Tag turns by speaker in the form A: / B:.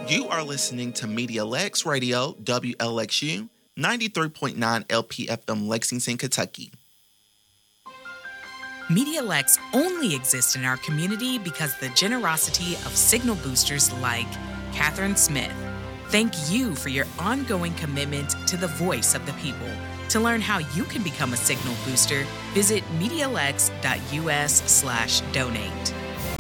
A: You are listening to Media Lex Radio, WLXU, 93.9 LPFM, Lexington, Kentucky.
B: MediaLex only exists in our community because of the generosity of signal boosters like Catherine Smith. Thank you for your ongoing commitment to the voice of the people. To learn how you can become a signal booster, visit MediaLex.us/donate.